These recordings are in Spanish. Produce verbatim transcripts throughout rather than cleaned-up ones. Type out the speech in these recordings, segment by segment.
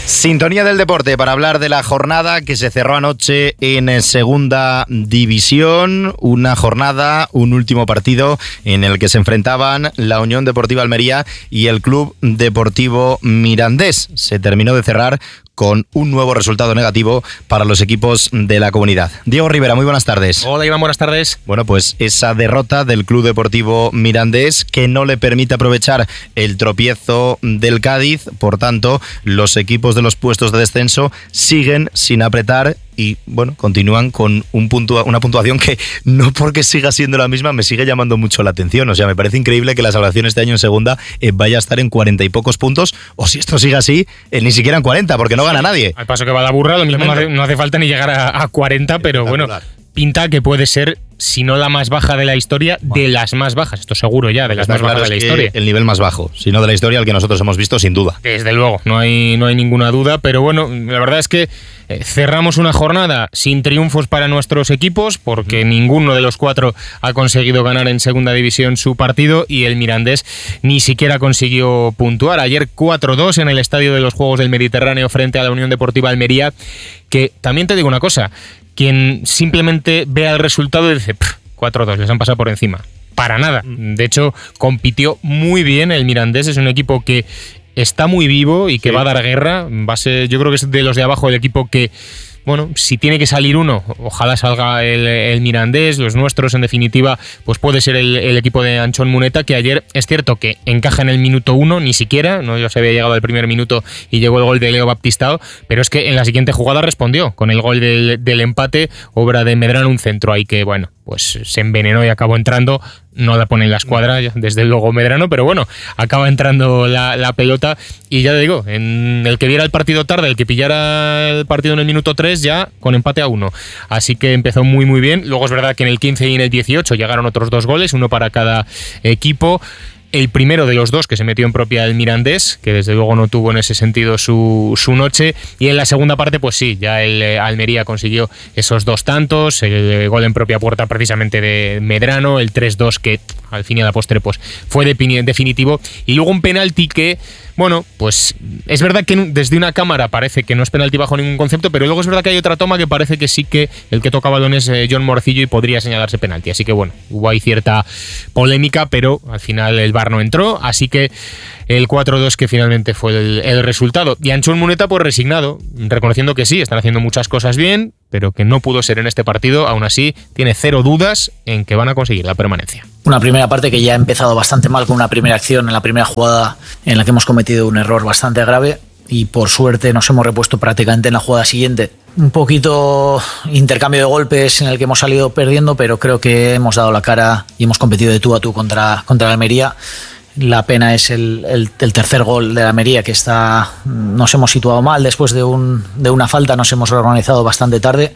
Sintonía del deporte para hablar de la jornada que se cerró anoche en Segunda División. Una jornada, un último partido en el que se enfrentaban la Unión Deportiva Almería y el Club Deportivo Mirandés. Se terminó de cerrar con un nuevo resultado negativo para los equipos de la comunidad. Diego Rivera, muy buenas tardes. Hola Iván, buenas tardes. Bueno, pues esa derrota del Club Deportivo Mirandés que no le permite aprovechar el tropiezo del Cádiz, por tanto, los equipos de los puestos de descenso siguen sin apretar y, bueno, continúan con un puntua- una puntuación que no porque siga siendo la misma me sigue llamando mucho la atención. O sea, me parece increíble que la salvación este año en segunda eh, vaya a estar en cuarenta y pocos puntos, o si esto sigue así, eh, ni siquiera en cuarenta, porque no gana nadie. Al paso que va la burra, lo mismo no hace, no hace falta ni llegar a, a cuarenta, pero bueno, pinta que puede ser, si no la más baja de la historia, de las más bajas. Esto seguro ya, de las más bajas de la historia. El nivel más bajo, si no de la historia, el que nosotros hemos visto, sin duda. Desde luego, no hay, no hay ninguna duda, pero bueno, la verdad es que eh, cerramos una jornada sin triunfos para nuestros equipos, porque mm. ninguno de los cuatro ha conseguido ganar en segunda división su partido y el Mirandés ni siquiera consiguió puntuar. Ayer cuatro dos en el Estadio de los Juegos del Mediterráneo frente a la Unión Deportiva Almería, que también te digo una cosa, quien simplemente vea el resultado y dice cuatro dos, les han pasado por encima. Para nada. De hecho, compitió muy bien el Mirandés. Es un equipo que está muy vivo y que sí va a dar guerra. Va a ser, yo creo que es de los de abajo el equipo que, bueno, si tiene que salir uno, ojalá salga el, el Mirandés, los nuestros en definitiva, pues puede ser el, el equipo de Anchón Muneta, que ayer es cierto que encaja en el minuto uno, ni siquiera, no ya se había llegado al primer minuto y llegó el gol de Leo Baptistao, pero es que en la siguiente jugada respondió con el gol del, del empate, obra de Medrano, un centro ahí que, bueno, pues se envenenó y acabó entrando. No la pone en la escuadra, desde luego Medrano, pero bueno, acaba entrando la, la pelota y ya te digo, en el que viera el partido tarde, el que pillara el partido en el minuto tres, ya con empate a uno. Así que empezó muy muy bien. Luego es verdad que en el quince y en el dieciocho llegaron otros dos goles, uno para cada equipo. El primero de los dos que se metió en propia el Mirandés, que desde luego no tuvo en ese sentido su, su noche, y en la segunda parte pues sí, ya el eh, Almería consiguió esos dos tantos, el, el gol en propia puerta precisamente de Medrano, el tres dos que al fin y a la postre pues fue de, definitivo, y luego un penalti que, bueno, pues es verdad que desde una cámara parece que no es penalti bajo ningún concepto, pero luego es verdad que hay otra toma que parece que sí que el que toca balón es eh, John Morcillo y podría señalarse penalti, así que bueno, hubo ahí cierta polémica, pero al final el V A R no entró, así que el cuatro dos que finalmente fue el, el resultado. Y Anchón Muneta pues resignado, reconociendo que sí, están haciendo muchas cosas bien, pero que no pudo ser en este partido. Aún así tiene cero dudas en que van a conseguir la permanencia. Una primera parte que ya ha empezado bastante mal con una primera acción en la primera jugada en la que hemos cometido un error bastante grave y por suerte nos hemos repuesto prácticamente en la jugada siguiente. Un poquito intercambio de golpes en el que hemos salido perdiendo, pero creo que hemos dado la cara y hemos competido de tú a tú contra, contra la Almería. La pena es el, el, el tercer gol de la Almería, que está, nos hemos situado mal después de, un, de una falta, nos hemos organizado bastante tarde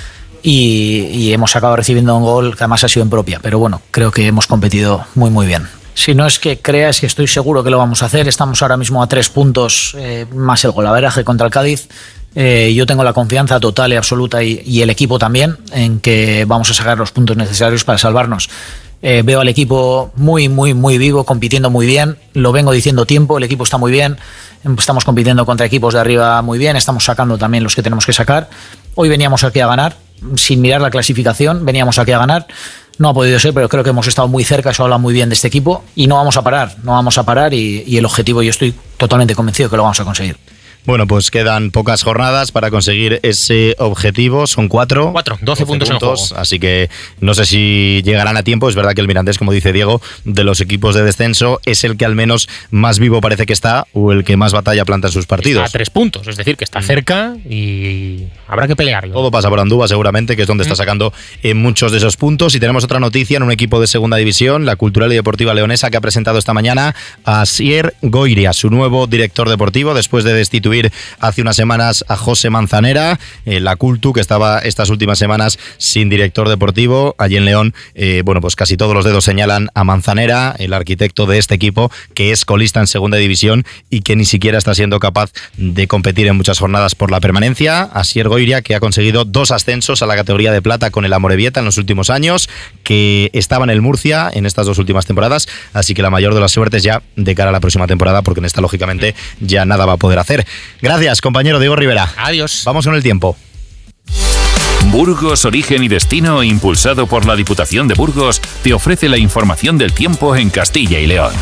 y, y hemos acabado recibiendo un gol que además ha sido en propia, pero bueno, creo que hemos competido muy muy bien. Si no es que creas, que estoy seguro que lo vamos a hacer. Estamos ahora mismo a tres puntos eh, más el golaveraje contra el Cádiz. Eh, yo tengo la confianza total y absoluta y, y el equipo también en que vamos a sacar los puntos necesarios para salvarnos. Eh, veo al equipo muy, muy, muy vivo, compitiendo muy bien. Lo vengo diciendo tiempo, el equipo está muy bien. Estamos compitiendo contra equipos de arriba muy bien. Estamos sacando también los que tenemos que sacar. Hoy veníamos aquí a ganar, sin mirar la clasificación, veníamos aquí a ganar. No ha podido ser, pero creo que hemos estado muy cerca, eso habla muy bien de este equipo. Y no vamos a parar, no vamos a parar y, y el objetivo yo estoy totalmente convencido que lo vamos a conseguir. Bueno, pues quedan pocas jornadas para conseguir ese objetivo. Son cuatro. Cuatro, doce puntos en juego. Así que no sé si llegarán a tiempo. Es verdad que el Mirandés, como dice Diego, de los equipos de descenso, es el que al menos más vivo parece que está o el que más batalla planta en sus partidos. Está a tres puntos, es decir, que está cerca y habrá que pelearlo. Todo pasa por Andúba seguramente, que es donde está sacando eh, muchos de esos puntos. Y tenemos otra noticia en un equipo de segunda división, la Cultural y Deportiva Leonesa, que ha presentado esta mañana a Asier Goiria, su nuevo director deportivo, después de destituir hace unas semanas a José Manzanera, eh, la Cultu, que estaba estas últimas semanas sin director deportivo. Allí en León, eh, bueno, pues casi todos los dedos señalan a Manzanera, el arquitecto de este equipo, que es colista en segunda división y que ni siquiera está siendo capaz de competir en muchas jornadas por la permanencia. Asier Goiria, que ha conseguido dos ascensos a la categoría de plata con el Amorebieta en los últimos años, que estaba en el Murcia en estas dos últimas temporadas, así que la mayor de las suertes ya de cara a la próxima temporada, porque en esta lógicamente ya nada va a poder hacer. Gracias, compañero Diego Rivera. Adiós. Vamos con el tiempo. Burgos, Origen y Destino, impulsado por la Diputación de Burgos, te ofrece la información del tiempo en Castilla y León.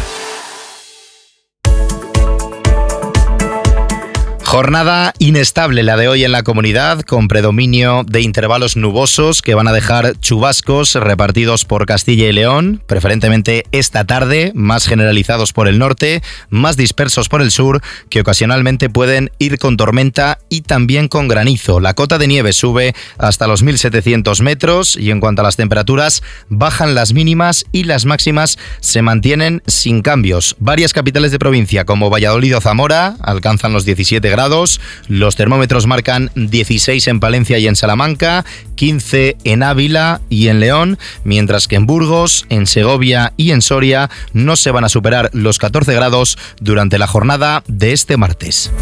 Jornada inestable la de hoy en la comunidad, con predominio de intervalos nubosos que van a dejar chubascos repartidos por Castilla y León, preferentemente esta tarde, más generalizados por el norte, más dispersos por el sur, que ocasionalmente pueden ir con tormenta y también con granizo. La cota de nieve sube hasta los mil setecientos metros y en cuanto a las temperaturas, bajan las mínimas y las máximas se mantienen sin cambios. Varias capitales de provincia como Valladolid o Zamora alcanzan los diecisiete grados. Los termómetros marcan dieciséis en Palencia y en Salamanca, quince en Ávila y en León, mientras que en Burgos, en Segovia y en Soria no se van a superar los catorce grados durante la jornada de este martes.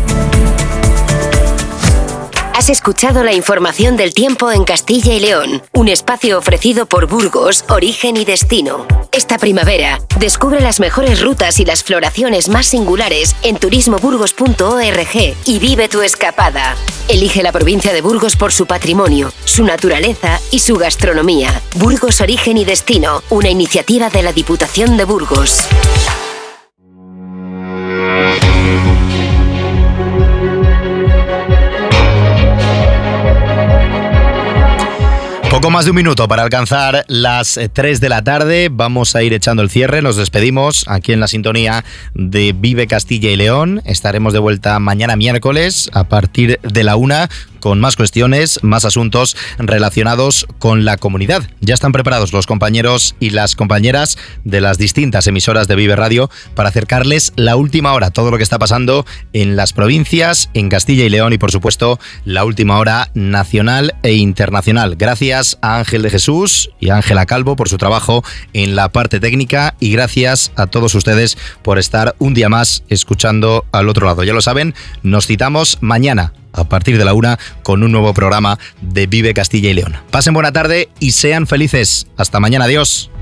Has escuchado la información del tiempo en Castilla y León, un espacio ofrecido por Burgos, Origen y Destino. Esta primavera, descubre las mejores rutas y las floraciones más singulares en turismo burgos punto org y vive tu escapada. Elige la provincia de Burgos por su patrimonio, su naturaleza y su gastronomía. Burgos, Origen y Destino, una iniciativa de la Diputación de Burgos. Poco más de un minuto para alcanzar las tres de la tarde. Vamos a ir echando el cierre. Nos despedimos aquí en la sintonía de Vive Castilla y León. Estaremos de vuelta mañana miércoles a partir de la una con más cuestiones, más asuntos relacionados con la comunidad. Ya están preparados los compañeros y las compañeras de las distintas emisoras de Vive Radio para acercarles la última hora, todo lo que está pasando en las provincias, en Castilla y León y, por supuesto, la última hora nacional e internacional. Gracias a Ángel de Jesús y a Ángela Calvo por su trabajo en la parte técnica y gracias a todos ustedes por estar un día más escuchando al otro lado. Ya lo saben, nos citamos mañana a partir de la una con un nuevo programa de Vive Castilla y León. Pasen buena tarde y sean felices. Hasta mañana. Adiós.